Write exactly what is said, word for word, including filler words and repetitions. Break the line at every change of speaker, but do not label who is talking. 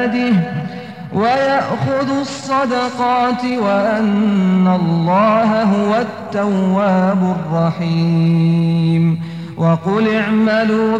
ويأخذ الصدقات وأن الله هو التواب الرحيم. وقل اعملوا